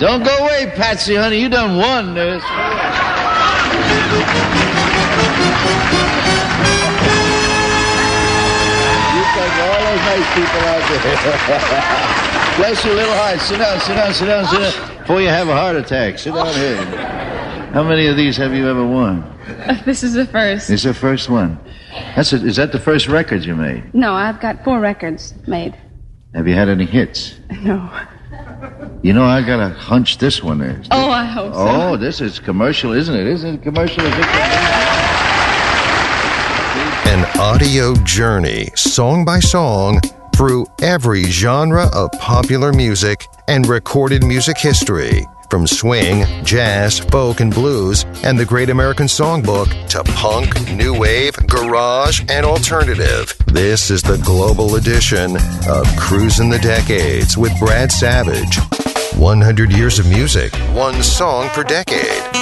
Don't go away, Patsy, honey. You done won this. You think all those nice people out there. Bless your little heart. Sit down, sit down, sit down, sit down. Before you have a heart attack, sit down here. How many of these have you ever won? This is the first. It's the first one. Is that the first record you made? No, I've got 4 records made. Have you had any hits? No. You know, I got a hunch this one is. Oh, I hope so. Oh, this is commercial, isn't it? Isn't it commercial? An audio journey, song by song, through every genre of popular music and recorded music history. From swing, jazz, folk, and blues, and the Great American Songbook to punk, new wave, garage, and alternative. This is the global edition of Cruising the Decades with Brad Savage. 100 years of music, one song per decade.